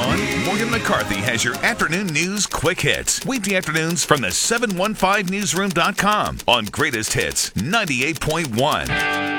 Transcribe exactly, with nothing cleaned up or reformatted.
on, Morgan McCarthy has your afternoon news quick hits. Weekday afternoons from the seven one five newsroom dot com on Greatest Hits ninety-eight point one.